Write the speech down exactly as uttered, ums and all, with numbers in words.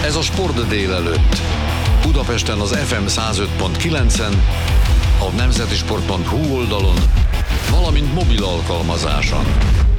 Ez a Sport délelőtt. Budapesten az ef em száz öt pont kilencen, a nemzetisport pont hu oldalon, valamint mobil alkalmazáson.